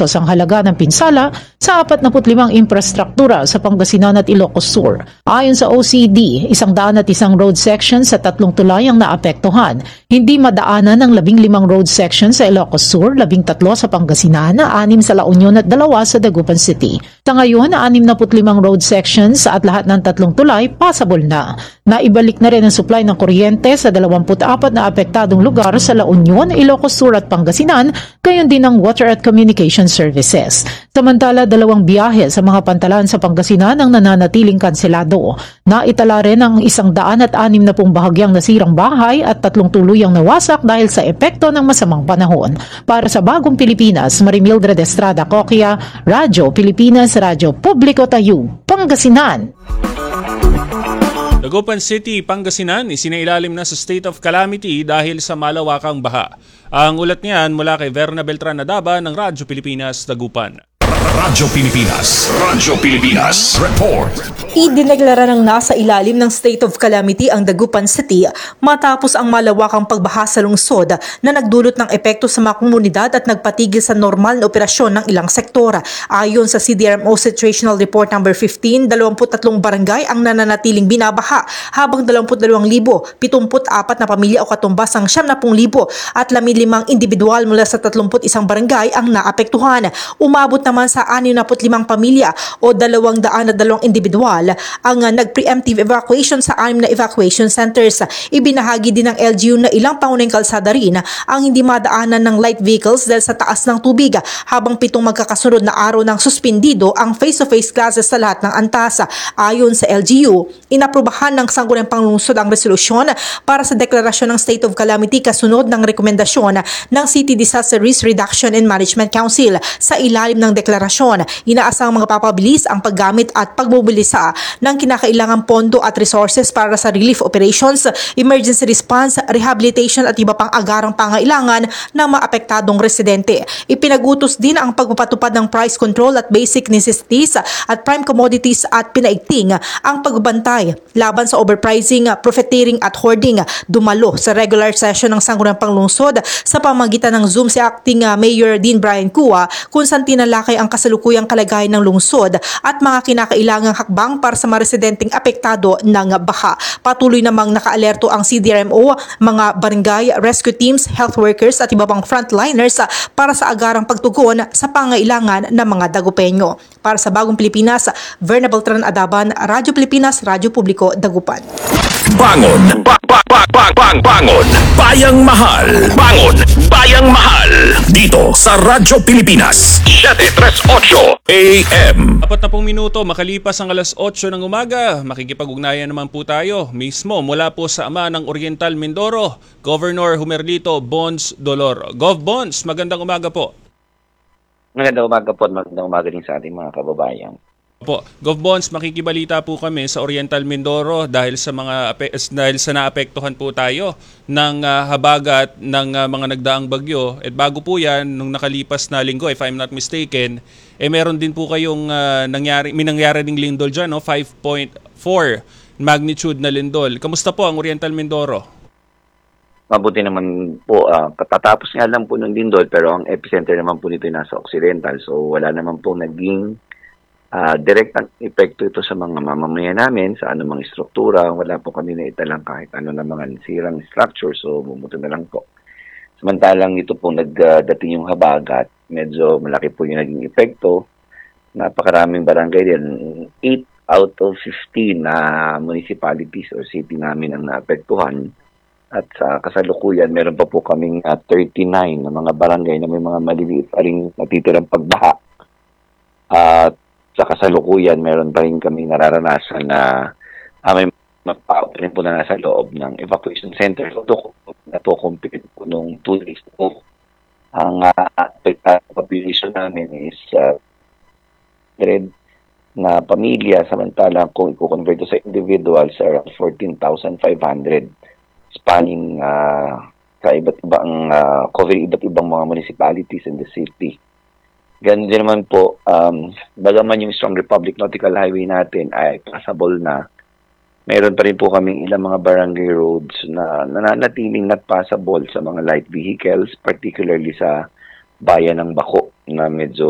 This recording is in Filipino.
pesos ang halaga ng pinsala sa 45 infrastruktura sa Pangasinan at Ilocos Sur. Ayon sa OCD, 101 road section sa 3 tulay ang naapektuhan. Hindi madaanan ng 15 road section sa Ilocos Sur, 13 sa Pangasinan, 6 sa La Union at 2 sa Dagupan City. Sa ngayon, 65 road sections at lahat ng 3 tulay passable na. Naibalik na rin ang supply ng kuryente sa 24 na apektadong lugar sa La Union, Ilocos Sur at Pangasinan, gayon din ang water at communication services. Samantala, 2 biyahe sa mga pantalan sa Pangasinan ang nananatiling kanselado. Naitala rin ang 160 bahagyang nasirang bahay at 3 tuluyang nawasak dahil sa epekto ng masamang panahon. Para sa Bagong Pilipinas, Marimildred Estrada Coquia, Radyo Pilipinas, Radyo Publiko Tayo, Pangasinan. Dagupan City, Pangasinan, isinailalim na sa state of calamity dahil sa malawakang baha. Ang ulat niyan mula kay Verna Beltran Nadaba ng Radyo Pilipinas, Dagupan. Radyo Pilipinas Report. Idineklara ng nasa ilalim ng state of calamity ang Dagupan City matapos ang malawakang pagbaha sa lungsod na nagdulot ng epekto sa mga komunidad at nagpatigil sa normal na operasyon ng ilang sektor. Ayon sa CDRMO Situational Report No. 15, 23 barangay ang nananatiling binabaha habang 22,074 na pamilya o katumbas ng 70,000 at 15 individual mula sa 31 barangay ang naapektuhan. Umabot naman sa 65 pamilya o 202 individual ang nag-preemptive evacuation sa 6 na evacuation centers. Ibinahagi din ng LGU na ilang pangunahing kalsada rin ang hindi madaanan ng light vehicles dahil sa taas ng tubig, habang 7 magkakasunod na araw ng suspindido ang face-to-face classes sa lahat ng antas. Ayon sa LGU, inaprubahan ng Sangguniang Panglungsod ang resolusyon para sa deklarasyon ng state of calamity kasunod ng rekomendasyon ng City Disaster Risk Reduction and Management Council. Sa ilalim ng deklarasyon, inaasang magpapabilis ang paggamit at pagmobilisa ng kinakailangang pondo at resources para sa relief operations, emergency response, rehabilitation at iba pang agarang pangailangan ng maapektadong residente. Ipinagutos din ang pagpapatupad ng price control at basic necessities at prime commodities at pinaigting ang pagbantay laban sa overpricing, profiteering at hoarding. Dumalo sa regular session ng Sangguniang Panglungsod sa pamamagitan ng Zoom si Acting Mayor Dean Brian Cua kung saan tinalakay ang kasalukuyang kalagayan ng lungsod at mga kinakailangang hakbang para sa mga residenteng apektado ng baha. Patuloy namang nakaalerto ang CDRMO, mga barangay, rescue teams, health workers at iba pang frontliners para sa agarang pagtugon sa pangailangan ng mga Dagupenyo. Para sa Bagong Pilipinas, Verna Beltran Adaban, Radyo Pilipinas, Radyo Publiko, Dagupan. Bangon! Bangon! Bayang Mahal! Bangon! Bayang Mahal! Dito sa Radyo Pilipinas 738 AM. 40 minuto makalipas ang alas 8 ng umaga, makikipag-ugnayan naman po tayo mismo mula po sa ama ng Oriental Mindoro, Governor Humerlito Bons Dolor. Gov Bons, magandang umaga po. Magandang umaga po at magandang umaga din sa ating mga kababayan. Po, Gov Bons, makikibalita po kami sa Oriental Mindoro dahil sa naapektuhan po tayo ng habagat ng mga nagdaang bagyo. At bago po yan, nung nakalipas na linggo, if I'm not mistaken, meron din po kayong nangyari ding lindol dyan, no? 5.4 magnitude na lindol. Kamusta po ang Oriental Mindoro? Mabuti naman po, katatapos nga lang po ng lindol, pero ang epicenter naman po nito ay nasa Occidental. So wala naman po naging direct ang epekto ito sa mga mamamayan namin, sa anumang struktura. Wala po kami na italang kahit ano na mga sirang structure, so bumuto na lang po. Samantalang ito po nagdating yung habagat, medyo malaki po yung naging epekto. Napakaraming barangay din, 8 out of 15 na municipalities or city namin ang naapektuhan. At sa kasalukuyan, meron pa po kaming 39 na mga barangay na may mga maliliit pa rin natitirang pagbaha. At sa kasalukuyan, meron pa rin kami nararanasan na may magpa-out rin po na nasa loob ng evacuation center. So, ito-complete po nung 2 days po. Ang population namin is 100 na pamilya, samantalang kung i-convert sa individuals, around 14,500 spanning sa iba't ibang covering iba't ibang mga municipalities in the city. Ganun din naman po, bagaman yung Strong Republic Nautical Highway natin ay passable na, mayroon pa rin po kaming ilang mga barangay roads na nananatiling not passable sa mga light vehicles, particularly sa bayan ng Bako na medyo